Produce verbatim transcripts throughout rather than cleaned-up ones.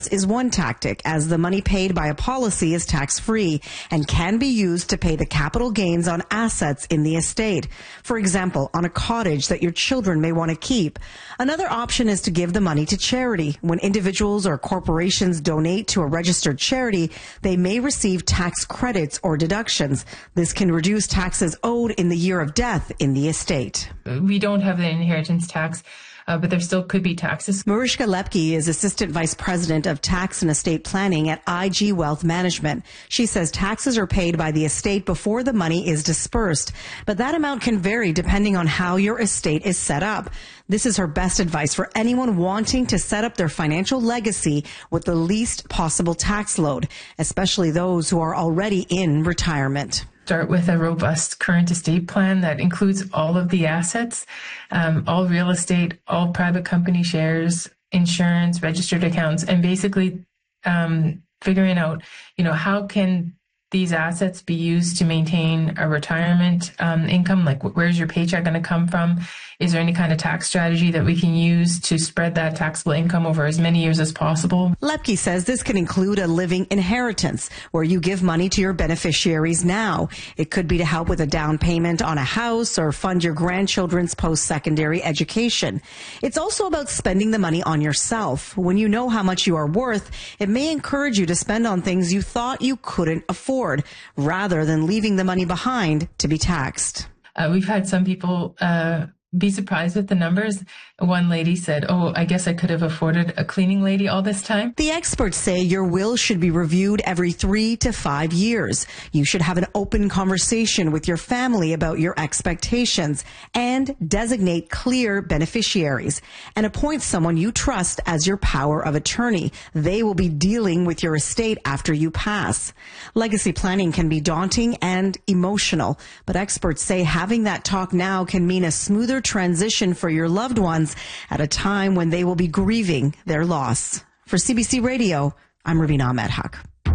is one tactic, as the money paid by a policy is tax-free and can be used to pay the capital gains on assets in the estate. For example, on a cottage that your children may want to keep. Another option is to give the money to charity. When individuals or corporations donate to a registered charity, they may receive tax credits or deductions. This can reduce taxes owed in the year of death in the estate. We don't have the inheritance tax. Uh, but there still could be taxes. Mariska Lepke is Assistant Vice President of Tax and Estate Planning at I G Wealth Management. She says taxes are paid by the estate before the money is dispersed, but that amount can vary depending on how your estate is set up. This is her best advice for anyone wanting to set up their financial legacy with the least possible tax load, especially those who are already in retirement. Start with a robust current estate plan that includes all of the assets, um, all real estate, all private company shares, insurance, registered accounts, and basically um, figuring out, you know, how can these assets be used to maintain a retirement um, income? Like, where's your paycheck going to come from? Is there any kind of tax strategy that we can use to spread that taxable income over as many years as possible? Lepke says this can include a living inheritance, where you give money to your beneficiaries now. It could be to help with a down payment on a house or fund your grandchildren's post-secondary education. It's also about spending the money on yourself. When you know how much you are worth, it may encourage you to spend on things you thought you couldn't afford, rather than leaving the money behind to be taxed. Uh, we've had some people uh, be surprised with the numbers. One lady said, oh, I guess I could have afforded a cleaning lady all this time. The experts say your will should be reviewed every three to five years. You should have an open conversation with your family about your expectations and designate clear beneficiaries and appoint someone you trust as your power of attorney. They will be dealing with your estate after you pass. Legacy planning can be daunting and emotional, but experts say having that talk now can mean a smoother transition for your loved ones at a time when they will be grieving their loss. For C B C Radio, I'm Ravina Ahmed Haq.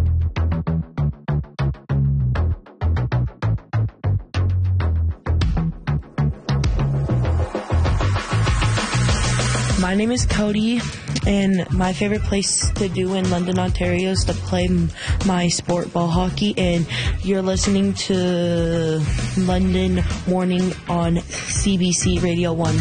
My name is Cody, and my favorite place to do in London, Ontario is to play my sport, ball hockey, and you're listening to London Morning on C B C Radio one.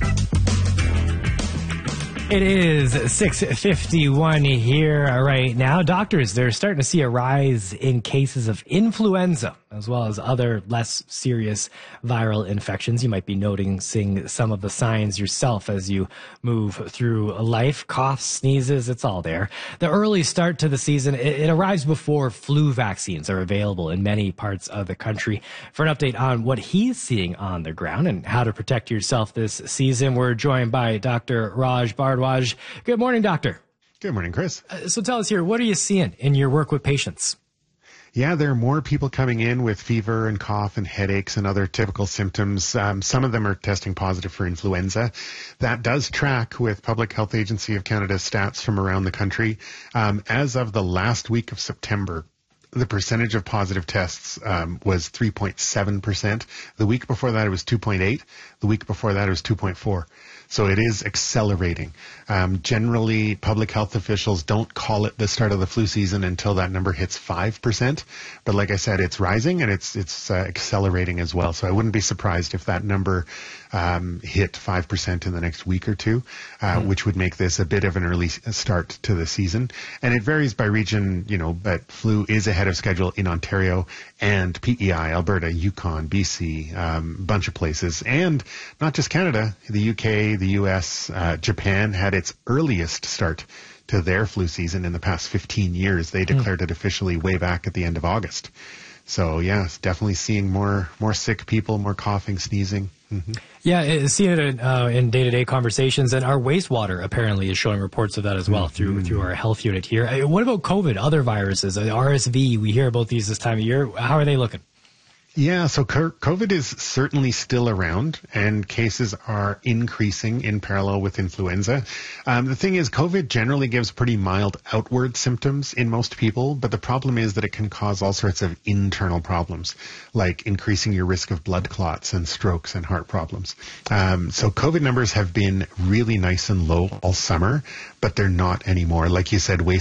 It is six fifty-one here right now. Doctors, they're starting to see a rise in cases of influenza, as well as other less serious viral infections. You might be noticing some of the signs yourself as you move through life. Coughs, sneezes, it's all there. The early start to the season, it, it arrives before flu vaccines are available in many parts of the country. For an update on what he's seeing on the ground and how to protect yourself this season, we're joined by Doctor Raj Bardwaj. Good morning, doctor. Good morning, Chris. Uh, so tell us here, what are you seeing in your work with patients? Yeah, there are more people coming in with fever and cough and headaches and other typical symptoms. Um, some of them are testing positive for influenza. That does track with Public Health Agency of Canada stats from around the country. Um, as of the last week of September, the percentage of positive tests um, was three point seven percent. The week before that, it was two point eight. The week before that, it was two point four. So it is accelerating. Um, generally, public health officials don't call it the start of the flu season until that number hits five percent. But like I said, it's rising and it's it's uh, accelerating as well. So I wouldn't be surprised if that number um, hit five percent in the next week or two, uh, mm. which would make this a bit of an early start to the season. And it varies by region, you know, but flu is ahead of schedule in Ontario and P E I, Alberta, Yukon, B C, um, bunch of places. And not just Canada, the U K, the U S, uh, Japan had its earliest start to their flu season in the past fifteen years. They declared mm. it officially way back at the end of August. So, yeah, it's definitely seeing more more sick people, more coughing, sneezing. Mm-hmm. Yeah, seeing it uh, in day-to-day conversations, and our wastewater apparently is showing reports of that as well mm-hmm. through through our health unit here. Uh, what about COVID, other viruses, uh, R S V? We hear about these this time of year. How are they looking? Yeah, so COVID is certainly still around, and cases are increasing in parallel with influenza. Um, the thing is, COVID generally gives pretty mild outward symptoms in most people, but the problem is that it can cause all sorts of internal problems, like increasing your risk of blood clots and strokes and heart problems. Um, so COVID numbers have been really nice and low all summer, but they're not anymore. Like you said, waste